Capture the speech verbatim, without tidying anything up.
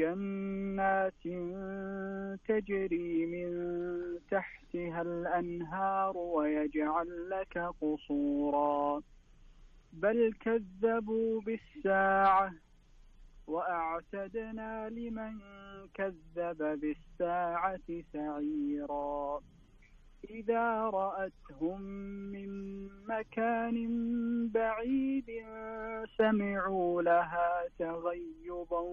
جنات تجري من تحتها الأنهار ويجعل لك قصورا بل كذبوا بالساعة وأعتدنا لمن كذب بالساعة سعيرا إذا رأتهم من مكان بعيد سمعوا لها تغيظا